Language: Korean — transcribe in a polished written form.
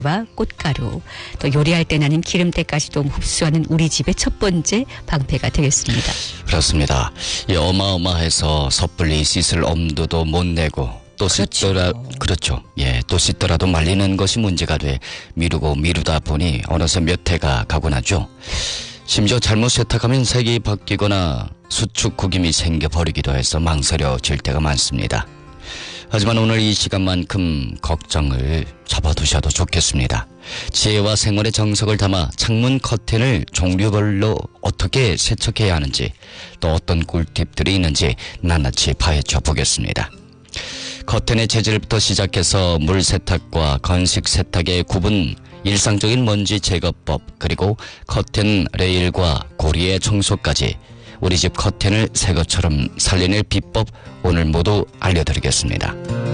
와 꽃가루, 또 요리할 때 나는 기름때까지도 흡수하는 우리 집의 첫 번째 방패가 되겠습니다. 그렇습니다. 이 어마어마해서 섣불리 씻을 엄두도 못 내고 또 그렇죠. 예, 또 씻더라도 말리는 것이 문제가 돼 미루고 미루다 보니 어느새 몇 해가 가고 나죠. 심지어 잘못 세탁하면 색이 바뀌거나 수축 구김이 생겨버리기도 해서 망설여질 때가 많습니다. 하지만 오늘 이 시간만큼 걱정을 접어두셔도 좋겠습니다. 지혜와 생활의 정석을 담아 창문 커튼을 종류별로 어떻게 세척해야 하는지, 또 어떤 꿀팁들이 있는지 낱낱이 파헤쳐 보겠습니다. 커튼의 재질부터 시작해서 물 세탁과 건식 세탁의 구분, 일상적인 먼지 제거법, 그리고 커튼 레일과 고리의 청소까지 우리 집 커튼을 새 것처럼 살리는 비법 오늘 모두 알려드리겠습니다.